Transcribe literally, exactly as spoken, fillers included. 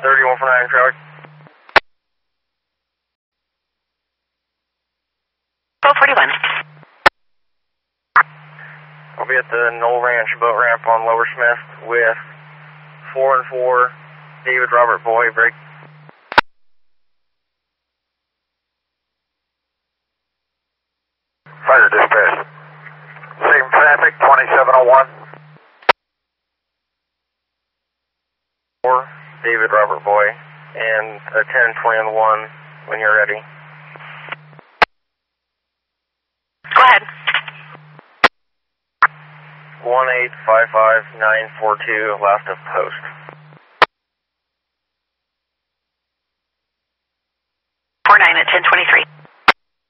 thirty-one for nine traffic. twelve forty-one. I'll be at the Knoll Ranch boat ramp on Lower Smith with four and four, David Robert Boy, break. Fire dispatch. Same traffic, twenty-seven oh one. four, David Robert Boy, and a ten twenty on the one when you're ready. Go ahead. one eight five five nine four two, last of post.